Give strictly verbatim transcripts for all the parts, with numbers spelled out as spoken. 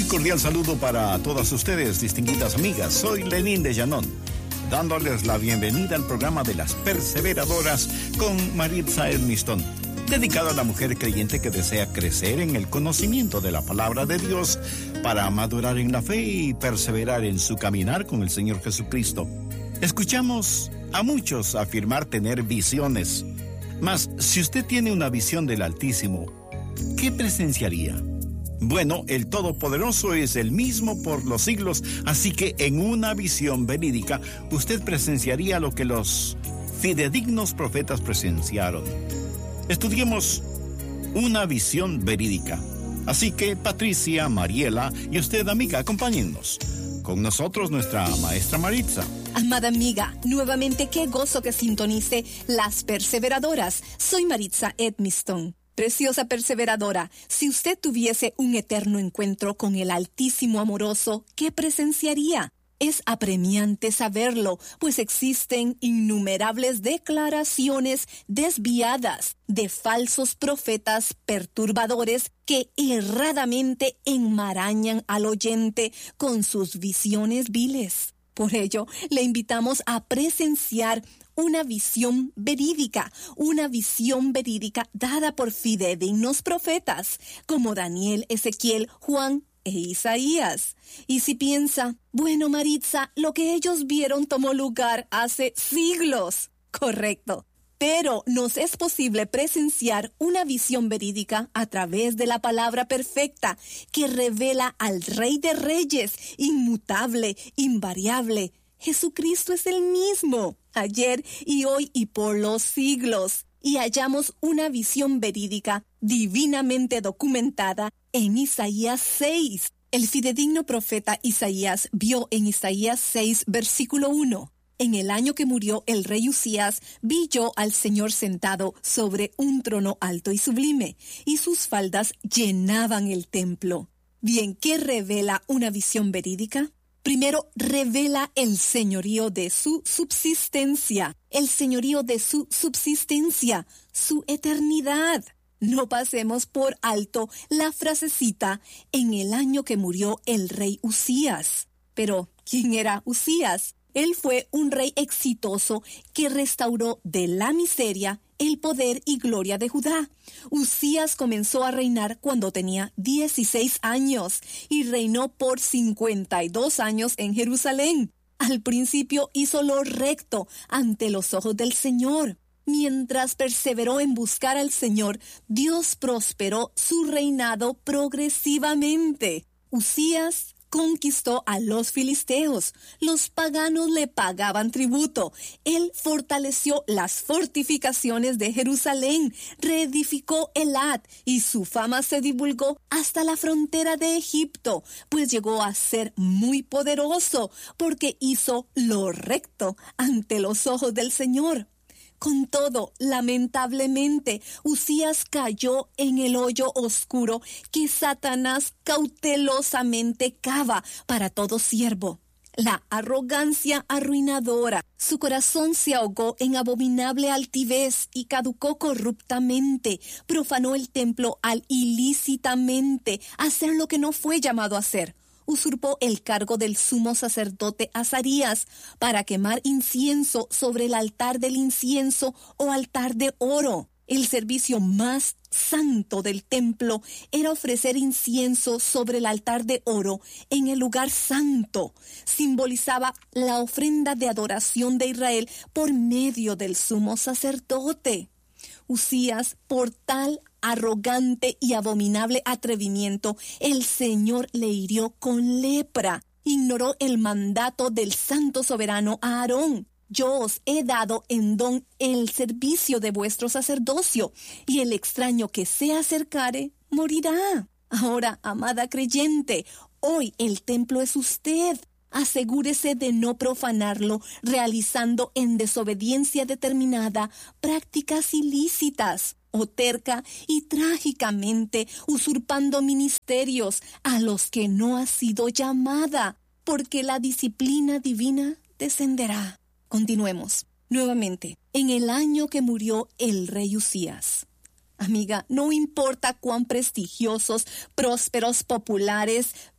Cordial saludo para todas ustedes, distinguidas amigas. Soy Lenín de Llanón, dándoles la bienvenida al programa de las perseveradoras con Maritza Edmiston, dedicado a la mujer creyente que desea crecer en el conocimiento de la palabra de Dios para madurar en la fe y perseverar en su caminar con el Señor Jesucristo. Escuchamos a muchos afirmar tener visiones, mas si usted tiene una visión del Altísimo, ¿qué presenciaría? Bueno, el Todopoderoso es el mismo por los siglos, así que en una visión verídica, usted presenciaría lo que los fidedignos profetas presenciaron. Estudiemos una visión verídica. Así que, Patricia, Mariela y usted, amiga, acompáñennos. Con nosotros, nuestra maestra Maritza. Amada amiga, nuevamente qué gozo que sintonice Las Perseveradoras. Soy Maritza Edmiston. Preciosa perseveradora, si usted tuviese un eterno encuentro con el Altísimo Amoroso, ¿qué presenciaría? Es apremiante saberlo, pues existen innumerables declaraciones desviadas de falsos profetas perturbadores que erradamente enmarañan al oyente con sus visiones viles. Por ello, le invitamos a presenciar una visión verídica, una visión verídica dada por fidedignos profetas, como Daniel, Ezequiel, Juan e Isaías. Y si piensa, bueno, Maritza, lo que ellos vieron tomó lugar hace siglos. Correcto. Pero nos es posible presenciar una visión verídica a través de la palabra perfecta que revela al Rey de Reyes, inmutable, invariable. Jesucristo es el mismo, ayer y hoy y por los siglos. Y hallamos una visión verídica divinamente documentada en Isaías seis. El fidedigno profeta Isaías vio en Isaías seis, versículo uno. En el año que murió el rey Usías, vi yo al Señor sentado sobre un trono alto y sublime, y sus faldas llenaban el templo. Bien, ¿qué revela una visión verídica? Primero, revela el señorío de su subsistencia, el señorío de su subsistencia, su eternidad. No pasemos por alto la frasecita en el año que murió el rey Usías. Pero, ¿quién era Usías? Él fue un rey exitoso que restauró de la miseria el poder y gloria de Judá. Usías comenzó a reinar cuando tenía dieciséis años y reinó por cincuenta y dos años en Jerusalén. Al principio hizo lo recto ante los ojos del Señor. Mientras perseveró en buscar al Señor, Dios prosperó su reinado progresivamente. Usías conquistó a los filisteos. Los paganos le pagaban tributo. Él fortaleció las fortificaciones de Jerusalén, reedificó Elat y su fama se divulgó hasta la frontera de Egipto, pues llegó a ser muy poderoso porque hizo lo recto ante los ojos del Señor. Con todo, lamentablemente, Usías cayó en el hoyo oscuro que Satanás cautelosamente cava para todo siervo. La arrogancia arruinadora. Su corazón se ahogó en abominable altivez y caducó corruptamente. Profanó el templo al ilícitamente hacer lo que no fue llamado a hacer. Usurpó el cargo del sumo sacerdote Azarías para quemar incienso sobre el altar del incienso o altar de oro. El servicio más santo del templo era ofrecer incienso sobre el altar de oro en el lugar santo. Simbolizaba la ofrenda de adoración de Israel por medio del sumo sacerdote. Usías, por tal arrogante y abominable atrevimiento, el Señor le hirió con lepra. Ignoró el mandato del santo soberano a Aarón. Yo os he dado en don el servicio de vuestro sacerdocio, y el extraño que se acercare morirá. Ahora, amada creyente, hoy el templo es usted. Asegúrese de no profanarlo, realizando en desobediencia determinada prácticas ilícitas, o terca y trágicamente usurpando ministerios a los que no ha sido llamada, porque la disciplina divina descenderá. Continuemos. Nuevamente, en el año que murió el rey Usías. Amiga, no importa cuán prestigiosos, prósperos, populares,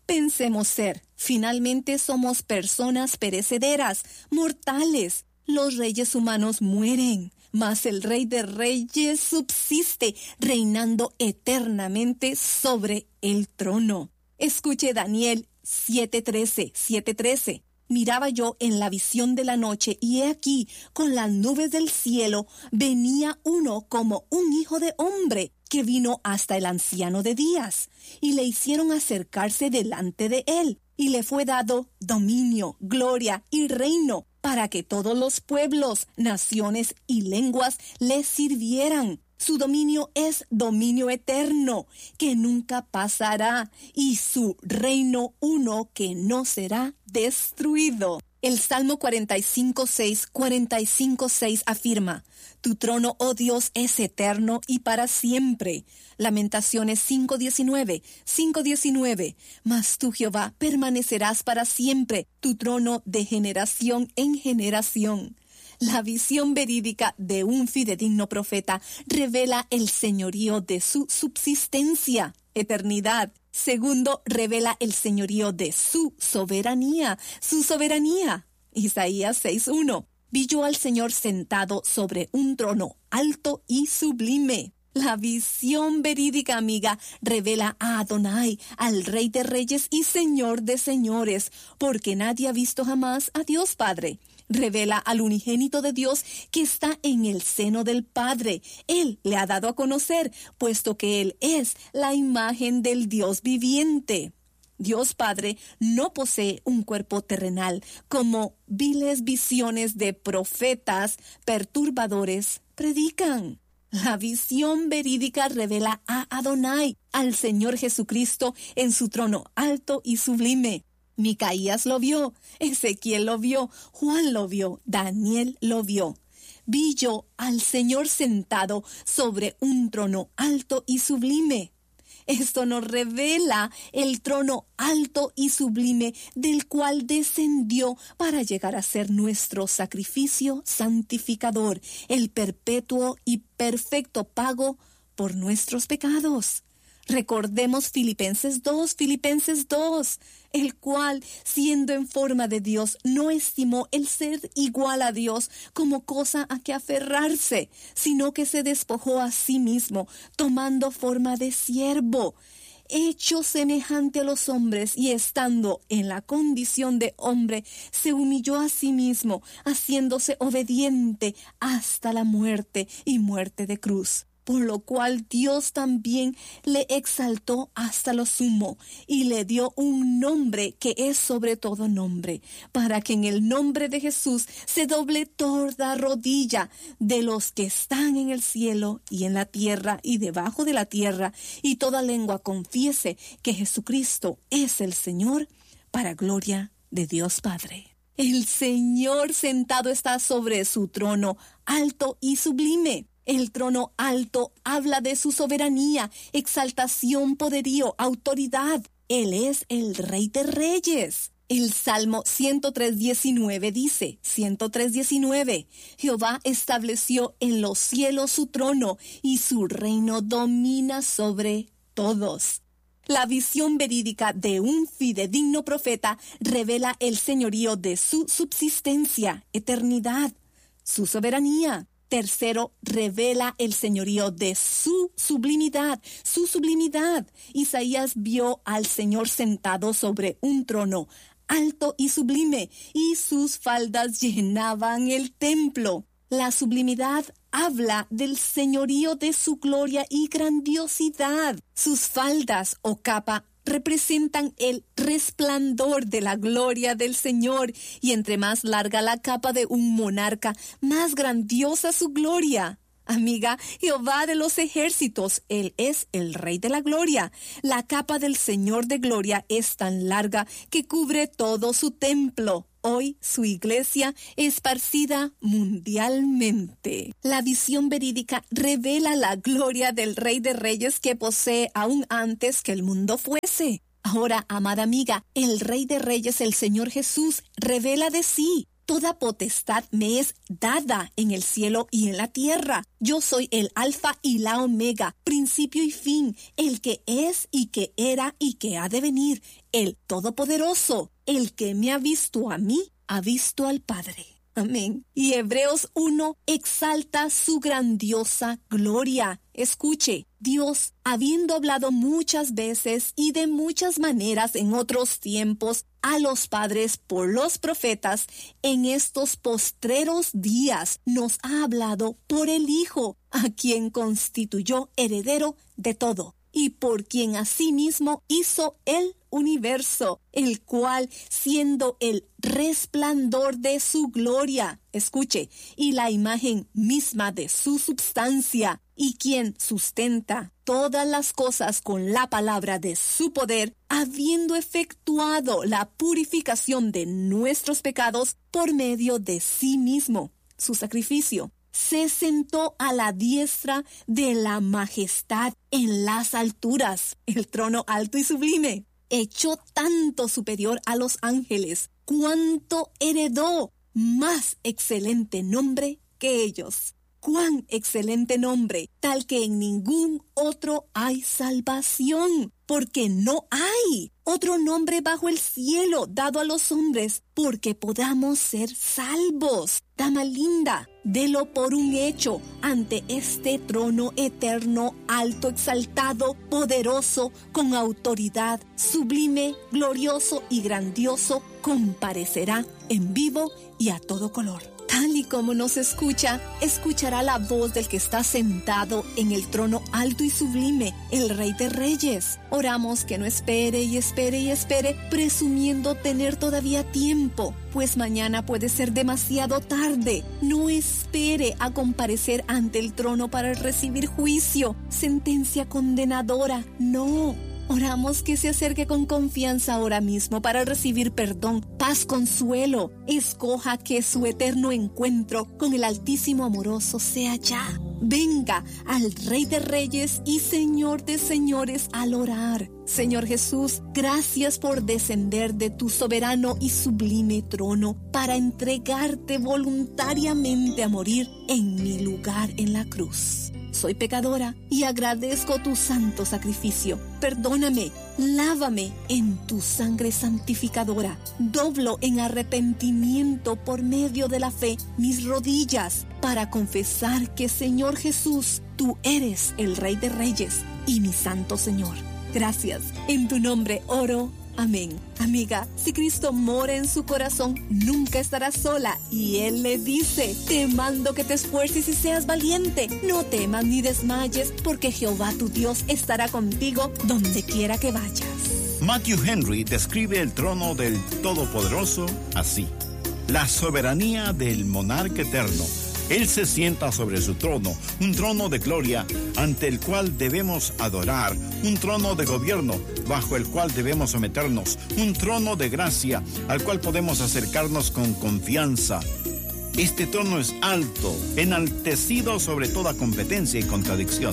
pensemos ser. Finalmente somos personas perecederas, mortales. Los reyes humanos mueren, mas el Rey de Reyes subsiste, reinando eternamente sobre el trono. Escuche Daniel siete trece, siete trece. Miraba yo en la visión de la noche, y he aquí, con las nubes del cielo, venía uno como un hijo de hombre, que vino hasta el anciano de días, y le hicieron acercarse delante de él, y le fue dado dominio, gloria y reino, para que todos los pueblos, naciones y lenguas le sirvieran. Su dominio es dominio eterno, que nunca pasará, y su reino uno que no será destruido. El Salmo cuarenta y cinco seis, cuarenta y cinco seis afirma: Tu trono, oh Dios, es eterno y para siempre. Lamentaciones cinco diecinueve, cinco diecinueve. Mas tú, Jehová, permanecerás para siempre, tu trono de generación en generación. La visión verídica de un fidedigno profeta revela el señorío de su subsistencia, eternidad. Segundo, revela el señorío de su soberanía, su soberanía. Isaías seis uno. Vi yo al Señor sentado sobre un trono alto y sublime. La visión verídica, amiga, revela a Adonai, al Rey de Reyes y Señor de Señores, porque nadie ha visto jamás a Dios Padre. Revela al unigénito de Dios que está en el seno del Padre. Él le ha dado a conocer, puesto que Él es la imagen del Dios viviente. Dios Padre no posee un cuerpo terrenal, como viles visiones de profetas perturbadores predican. La visión verídica revela a Adonai, al Señor Jesucristo, en su trono alto y sublime. Micaías lo vio, Ezequiel lo vio, Juan lo vio, Daniel lo vio. Vi yo al Señor sentado sobre un trono alto y sublime. Esto nos revela el trono alto y sublime del cual descendió para llegar a ser nuestro sacrificio santificador, el perpetuo y perfecto pago por nuestros pecados. Recordemos Filipenses dos, Filipenses dos, el cual, siendo en forma de Dios, no estimó el ser igual a Dios como cosa a que aferrarse, sino que se despojó a sí mismo, tomando forma de siervo, hecho semejante a los hombres, y estando en la condición de hombre, se humilló a sí mismo, haciéndose obediente hasta la muerte y muerte de cruz. Por lo cual Dios también le exaltó hasta lo sumo y le dio un nombre que es sobre todo nombre, para que en el nombre de Jesús se doble toda rodilla de los que están en el cielo y en la tierra y debajo de la tierra, y toda lengua confiese que Jesucristo es el Señor, para gloria de Dios Padre. El Señor sentado está sobre su trono alto y sublime. El trono alto habla de su soberanía, exaltación, poderío, autoridad. Él es el Rey de Reyes. El Salmo ciento tres diecinueve dice, ciento tres diecinueve, Jehová estableció en los cielos su trono y su reino domina sobre todos. La visión verídica de un fidedigno profeta revela el señorío de su subsistencia, eternidad, su soberanía. Tercero, revela el señorío de su sublimidad, su sublimidad. Isaías vio al Señor sentado sobre un trono alto y sublime, y sus faldas llenaban el templo. La sublimidad habla del señorío de su gloria y grandiosidad. Sus faldas o capa representan el resplandor de la gloria del Señor, y entre más larga la capa de un monarca, más grandiosa su gloria. Amiga, Jehová de los ejércitos, Él es el Rey de la gloria. La capa del Señor de gloria es tan larga que cubre todo su templo. Hoy su iglesia esparcida mundialmente. La visión verídica revela la gloria del Rey de Reyes que posee aún antes que el mundo fuese. Ahora, amada amiga, el Rey de Reyes, el Señor Jesús, revela de sí. Toda potestad me es dada en el cielo y en la tierra. Yo soy el Alfa y la Omega, principio y fin, el que es y que era y que ha de venir, el Todopoderoso. El que me ha visto a mí, ha visto al Padre. Amén. Y Hebreos uno exalta su grandiosa gloria. Escuche, Dios, habiendo hablado muchas veces y de muchas maneras en otros tiempos a los padres por los profetas, en estos postreros días nos ha hablado por el Hijo, a quien constituyó heredero de todo, y por quien asimismo hizo el universo, el cual, siendo el resplandor de su gloria, escuche, y la imagen misma de su substancia, y quien sustenta todas las cosas con la palabra de su poder, habiendo efectuado la purificación de nuestros pecados por medio de sí mismo, su sacrificio, se sentó a la diestra de la majestad en las alturas, el trono alto y sublime. Echó tanto superior a los ángeles, cuanto heredó más excelente nombre que ellos. ¡Cuán excelente nombre! Tal que en ningún otro hay salvación, porque no hay otro nombre bajo el cielo dado a los hombres, porque podamos ser salvos. Dama linda, delo por un hecho ante este trono eterno, alto, exaltado, poderoso, con autoridad, sublime, glorioso y grandioso, comparecerá en vivo y a todo color. Tal y como nos escucha, escuchará la voz del que está sentado en el trono alto y sublime, el Rey de Reyes. Oramos que no espere y espere y espere, presumiendo tener todavía tiempo, pues mañana puede ser demasiado tarde. No espere a comparecer ante el trono para recibir juicio, sentencia condenadora, no. Oramos que se acerque con confianza ahora mismo para recibir perdón, paz, consuelo. Escoja que su eterno encuentro con el Altísimo Amoroso sea ya. Venga al Rey de Reyes y Señor de Señores al orar. Señor Jesús, gracias por descender de tu soberano y sublime trono para entregarte voluntariamente a morir en mi lugar en la cruz. Soy pecadora y agradezco tu santo sacrificio. Perdóname, lávame en tu sangre santificadora. Doblo en arrepentimiento por medio de la fe mis rodillas para confesar que, Señor Jesús, tú eres el Rey de Reyes y mi Santo Señor. Gracias. En tu nombre oro. Amén. Amiga, si Cristo mora en su corazón, nunca estará sola. Y Él le dice, te mando que te esfuerces y seas valiente. No temas ni desmayes, porque Jehová tu Dios estará contigo donde quiera que vayas. Matthew Henry describe el trono del Todopoderoso así: la soberanía del monarca eterno. Él se sienta sobre su trono, un trono de gloria ante el cual debemos adorar, un trono de gobierno bajo el cual debemos someternos, un trono de gracia al cual podemos acercarnos con confianza. Este trono es alto, enaltecido sobre toda competencia y contradicción.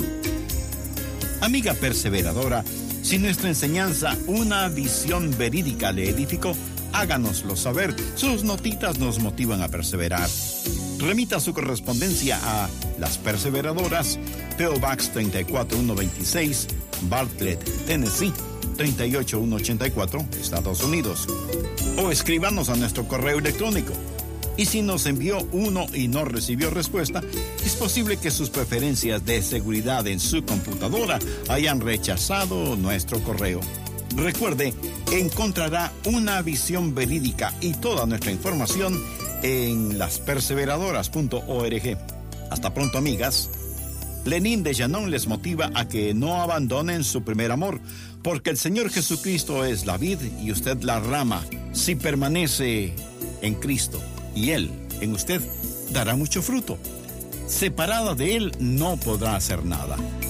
Amiga perseveradora, si nuestra enseñanza, una visión verídica le edificó, háganoslo saber. Sus notitas nos motivan a perseverar. Remita su correspondencia a Las Perseveradoras, P O Box treinta y cuatro mil ciento veintiséis, Bartlett, Tennessee, treinta y ocho mil ciento ochenta y cuatro, Estados Unidos. O escríbanos a nuestro correo electrónico. Y si nos envió uno y no recibió respuesta, es posible que sus preferencias de seguridad en su computadora hayan rechazado nuestro correo. Recuerde, encontrará una visión verídica y toda nuestra información en las perseveradoras punto org. Hasta pronto, amigas. Lenín de Llanón les motiva a que no abandonen su primer amor, porque el Señor Jesucristo es la vid y usted la rama. Si permanece en Cristo y Él en usted, dará mucho fruto. Separada de Él no podrá hacer nada.